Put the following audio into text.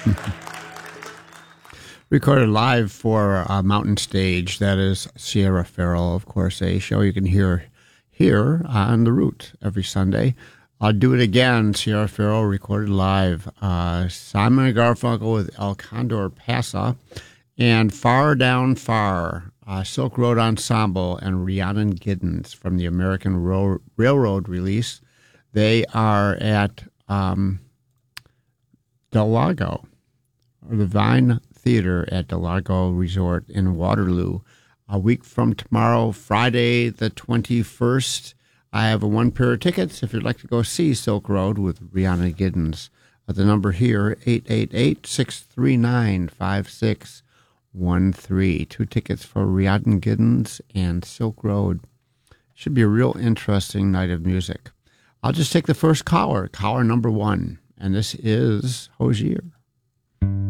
Recorded live for Mountain Stage. That is Sierra Farrell, of course, a show you can hear here on The Root every Sunday. I'll do it again. Sierra Farrell recorded live. Simon & Garfunkel with El Condor Pasa and Far Down Far, Silk Road Ensemble and Rhiannon Giddens from the American Railroad release. They are at Del Lago, or the Vine Theater at Del Lago Resort in Waterloo. A week from tomorrow, Friday the 21st, I have one pair of tickets if you'd like to go see Silk Road with Rhiannon Giddens. The number here, 888-639-5613. 2 tickets for Rhiannon Giddens and Silk Road. Should be a real interesting night of music. I'll just take the first caller number 1, and this is Hozier.